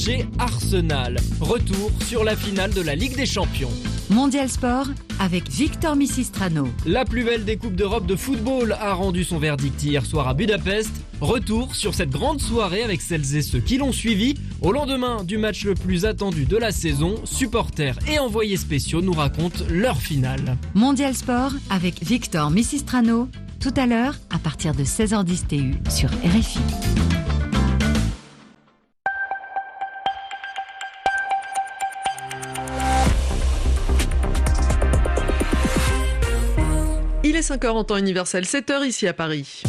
Chez Arsenal, retour sur la finale de la Ligue des Champions. Mondial Sport avec Victor Misistrano. La plus belle des Coupes d'Europe de football a rendu son verdict hier soir à Budapest. Retour sur cette grande soirée avec celles et ceux qui l'ont suivi. Au lendemain du match le plus attendu de la saison, supporters et envoyés spéciaux nous racontent leur finale. Mondial Sport avec Victor Misistrano. Tout à l'heure, à partir de 16h10 TU sur RFI. Il est 5h en temps universel, 7h ici à Paris.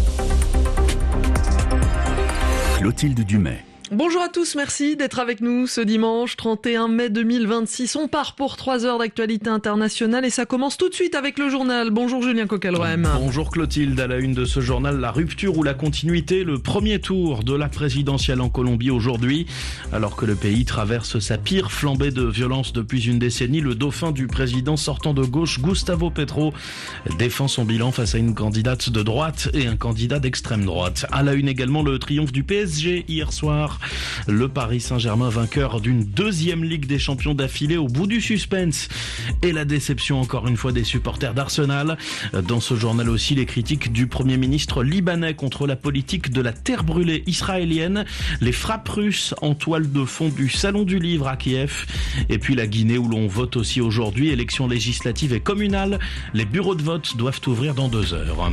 Clotilde Dumais. Bonjour à tous, merci d'être avec nous ce dimanche 31 mai 2026. On part pour 3 heures d'actualité internationale et ça commence tout de suite avec le journal. Bonjour Julien Coquelroem. Bonjour Clotilde, à la une de ce journal, la rupture ou la continuité, le premier tour de la présidentielle en Colombie aujourd'hui. Alors que le pays traverse sa pire flambée de violence depuis une décennie, le dauphin du président sortant de gauche, Gustavo Petro, défend son bilan face à une candidate de droite et un candidat d'extrême droite. À la une également, le triomphe du PSG hier soir. Le Paris Saint-Germain vainqueur d'une deuxième Ligue des Champions d'affilée au bout du suspense et la déception encore une fois des supporters d'Arsenal. Dans ce journal aussi, les critiques du Premier ministre libanais contre la politique de la terre brûlée israélienne, les frappes russes en toile de fond du Salon du Livre à Kiev et puis la Guinée où l'on vote aussi aujourd'hui, élections législatives et communales. Les bureaux de vote doivent ouvrir dans 2 heures.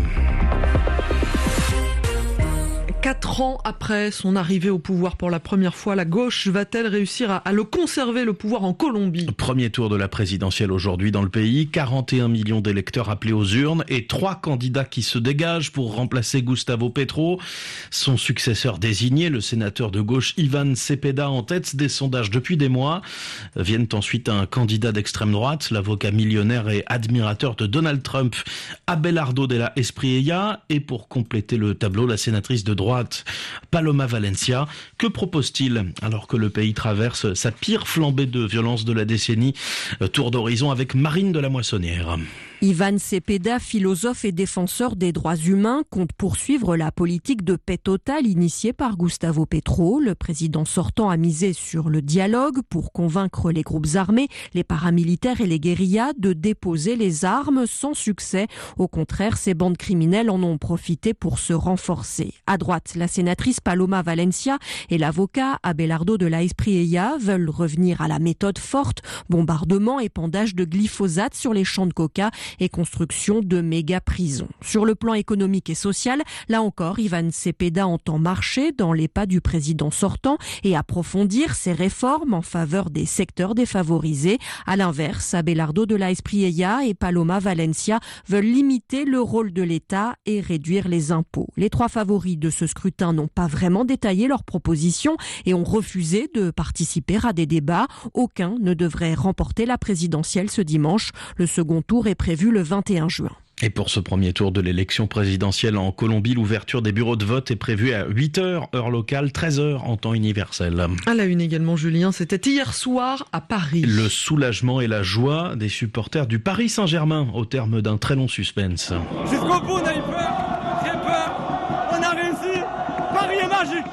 4 ans après son arrivée au pouvoir pour la première fois, la gauche va-t-elle réussir à le conserver, le pouvoir en Colombie ? Premier tour de la présidentielle aujourd'hui dans le pays, 41 millions d'électeurs appelés aux urnes et 3 candidats qui se dégagent pour remplacer Gustavo Petro. Son successeur désigné, le sénateur de gauche Iván Cepeda, en tête des sondages depuis des mois. Viennent ensuite un candidat d'extrême droite, l'avocat millionnaire et admirateur de Donald Trump, Abelardo de la Espriella, et pour compléter le tableau, la sénatrice de droite Paloma Valencia. Que propose-t-il alors que le pays traverse sa pire flambée de violence de la décennie ? Tour d'horizon avec Marine de la Moissonnière. Iván Cepeda, philosophe et défenseur des droits humains, compte poursuivre la politique de paix totale initiée par Gustavo Petro. Le président sortant a misé sur le dialogue pour convaincre les groupes armés, les paramilitaires et les guérillas de déposer les armes sans succès. Au contraire, ces bandes criminelles en ont profité pour se renforcer. À droite, la sénatrice Paloma Valencia et l'avocat Abelardo de la Espriella veulent revenir à la méthode forte, bombardement, épandage de glyphosate sur les champs de coca et construction de méga-prisons. Sur le plan économique et social, là encore, Iván Cepeda entend marcher dans les pas du président sortant et approfondir ses réformes en faveur des secteurs défavorisés. À l'inverse, Abelardo de la Espriella et Paloma Valencia veulent limiter le rôle de l'État et réduire les impôts. Les 3 favoris de ce scrutin n'ont pas vraiment détaillé leurs propositions et ont refusé de participer à des débats. Aucun ne devrait remporter la présidentielle ce dimanche. Le second tour est prévu le 21 juin. Et pour ce premier tour de l'élection présidentielle en Colombie, l'ouverture des bureaux de vote est prévue à 8h, heure locale, 13h en temps universel. À la une également, Julien, c'était hier soir à Paris. Le soulagement et la joie des supporters du Paris Saint-Germain au terme d'un très long suspense. Jusqu'au bout, on a eu peur, j'ai peur, on a réussi, Paris est magique.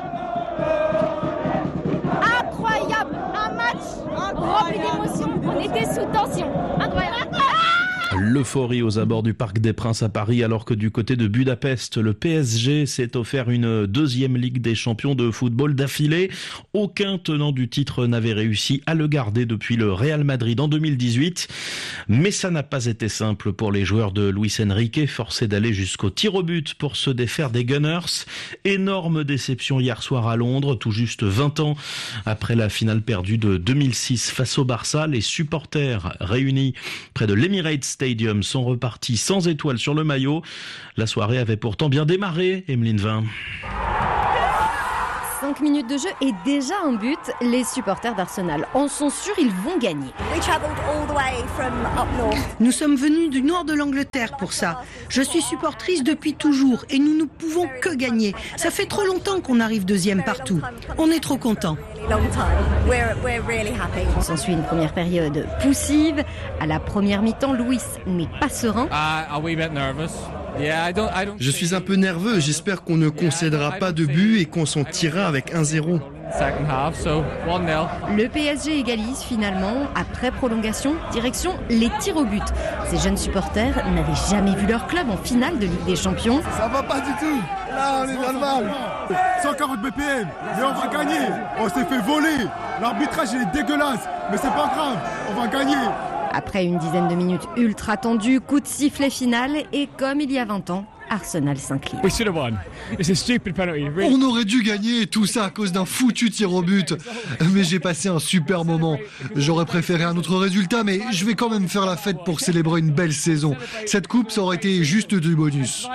Incroyable, un match rempli d'émotions, on était sous tension, incroyable. L'euphorie aux abords du Parc des Princes à Paris, alors que du côté de Budapest, le PSG s'est offert une deuxième Ligue des Champions de football d'affilée. Aucun tenant du titre n'avait réussi à le garder depuis le Real Madrid en 2018. Mais ça n'a pas été simple pour les joueurs de Luis Enrique, forcés d'aller jusqu'au tir au but pour se défaire des Gunners. Énorme déception hier soir à Londres, tout juste 20 ans après la finale perdue de 2006 face au Barça. Les supporters réunis près de l'Emirates Stadium sont repartis sans étoile sur le maillot. La soirée avait pourtant bien démarré, Emeline Vin. 5 minutes de jeu et déjà un but. Les supporters d'Arsenal en sont sûrs, ils vont gagner. Nous sommes venus du nord de l'Angleterre pour ça. Je suis supportrice depuis toujours et nous ne pouvons que gagner. Ça fait trop longtemps qu'on arrive deuxième partout. On est trop contents. S'ensuit une première période poussive. À la première mi-temps, Luis n'est pas serein. Je suis un peu nerveux, j'espère qu'on ne concédera pas de but et qu'on s'en tirera avec 1-0. Le PSG égalise finalement après prolongation, direction les tirs au but. Ces jeunes supporters n'avaient jamais vu leur club en finale de Ligue des Champions. Ça va pas du tout. Là, on est dans le mal. 140 BPM, mais on va gagner. On s'est fait voler. L'arbitrage il est dégueulasse, mais c'est pas grave, on va gagner. Après une dizaine de minutes ultra tendues, coup de sifflet final et comme il y a 20 ans, Arsenal s'incline. On aurait dû gagner, tout ça à cause d'un foutu tir au but. Mais j'ai passé un super moment. J'aurais préféré un autre résultat, mais je vais quand même faire la fête pour célébrer une belle saison. Cette coupe, ça aurait été juste du bonus.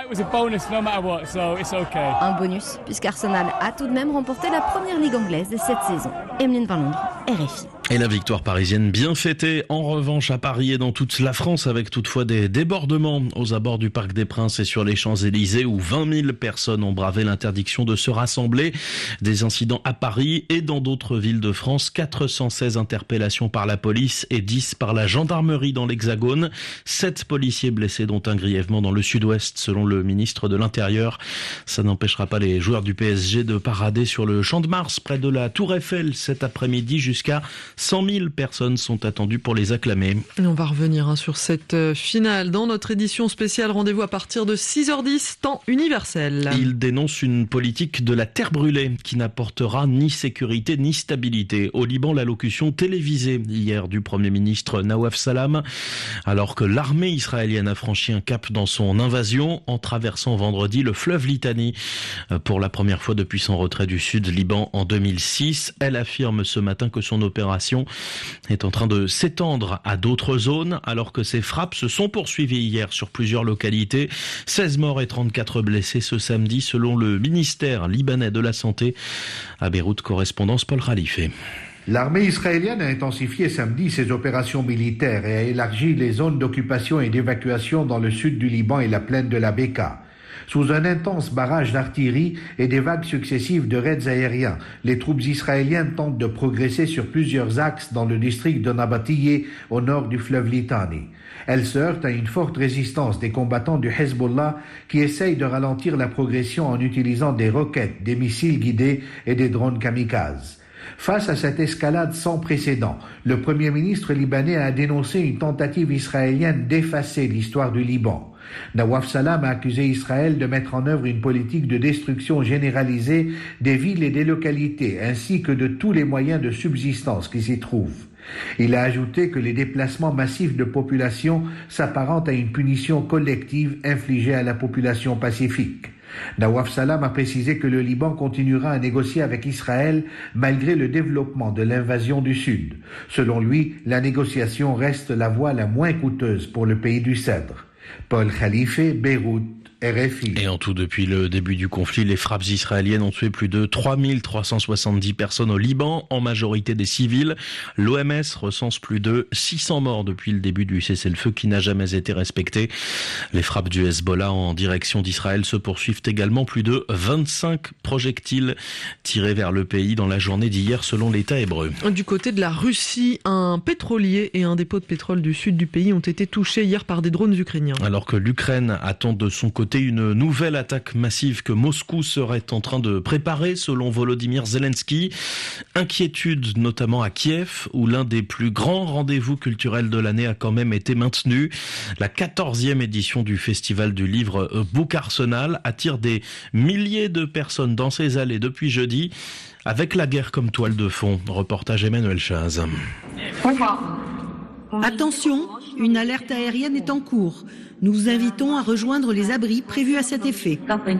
Un bonus, puisqu'Arsenal a tout de même remporté la première ligue anglaise de cette saison. Emeline Van Londres, RFI. Et la victoire parisienne bien fêtée, en revanche à Paris et dans toute la France, avec toutefois des débordements aux abords du Parc des Princes et sur les Champs-Élysées où 20 000 personnes ont bravé l'interdiction de se rassembler. Des incidents à Paris et dans d'autres villes de France, 416 interpellations par la police et 10 par la gendarmerie dans l'Hexagone. 7 policiers blessés dont un grièvement dans le sud-ouest selon le ministre de l'Intérieur. Ça n'empêchera pas les joueurs du PSG de parader sur le Champ de Mars près de la Tour Eiffel cet après-midi. Jusqu'à 100 000 personnes sont attendues pour les acclamer. Et on va revenir sur cette finale dans notre édition spéciale. Rendez-vous à partir de 6h10, temps universel. Il dénonce une politique de la terre brûlée qui n'apportera ni sécurité ni stabilité. Au Liban, l'allocution télévisée hier du Premier ministre Nawaf Salam, alors que l'armée israélienne a franchi un cap dans son invasion en traversant vendredi le fleuve Litani. Pour la première fois depuis son retrait du sud Liban en 2006, elle affirme ce matin que son opération est en train de s'étendre à d'autres zones, alors que ces frappes se sont poursuivies hier sur plusieurs localités. 16 morts et 34 blessés ce samedi, selon le ministère libanais de la Santé. À Beyrouth, correspondance Paul Khalife. L'armée israélienne a intensifié samedi ses opérations militaires et a élargi les zones d'occupation et d'évacuation dans le sud du Liban et la plaine de la Beka. Sous un intense barrage d'artillerie et des vagues successives de raids aériens, les troupes israéliennes tentent de progresser sur plusieurs axes dans le district de Nabatiyeh, au nord du fleuve Litani. Elles se heurtent à une forte résistance des combattants du Hezbollah qui essayent de ralentir la progression en utilisant des roquettes, des missiles guidés et des drones kamikazes. Face à cette escalade sans précédent, le Premier ministre libanais a dénoncé une tentative israélienne d'effacer l'histoire du Liban. Nawaf Salam a accusé Israël de mettre en œuvre une politique de destruction généralisée des villes et des localités, ainsi que de tous les moyens de subsistance qui s'y trouvent. Il a ajouté que les déplacements massifs de population s'apparentent à une punition collective infligée à la population pacifique. Nawaf Salam a précisé que le Liban continuera à négocier avec Israël malgré le développement de l'invasion du Sud. Selon lui, la négociation reste la voie la moins coûteuse pour le pays du Cèdre. Paul Khalife, Beyrouth, RFI. Et en tout, depuis le début du conflit, les frappes israéliennes ont tué plus de 3370 personnes au Liban, en majorité des civils. L'OMS recense plus de 600 morts depuis le début du cessez-le-feu qui n'a jamais été respecté. Les frappes du Hezbollah en direction d'Israël se poursuivent également. Plus de 25 projectiles tirés vers le pays dans la journée d'hier, selon l'État hébreu. Du côté de la Russie, un pétrolier et un dépôt de pétrole du sud du pays ont été touchés hier par des drones ukrainiens. Alors que l'Ukraine attend de son côté une nouvelle attaque massive que Moscou serait en train de préparer, selon Volodymyr Zelensky. Inquiétude notamment à Kiev, où l'un des plus grands rendez-vous culturels de l'année a quand même été maintenu. La 14e édition du festival du livre Book Arsenal attire des milliers de personnes dans ses allées depuis jeudi, avec la guerre comme toile de fond. Reportage Emmanuel Chaz. Attention, une alerte aérienne est en cours. Nous vous invitons à rejoindre les abris prévus à cet effet.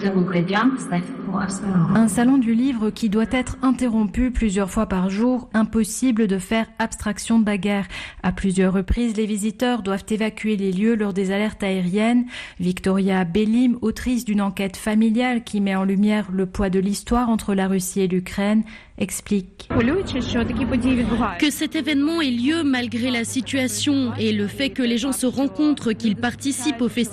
Un salon du livre qui doit être interrompu plusieurs fois par jour. Impossible de faire abstraction de la guerre. À plusieurs reprises, les visiteurs doivent évacuer les lieux lors des alertes aériennes. Victoria Bellim, autrice d'une enquête familiale qui met en lumière le poids de l'histoire entre la Russie et l'Ukraine, explique que cet événement ait lieu malgré la situation et le fait que les gens se rencontrent, qu'ils participent au festival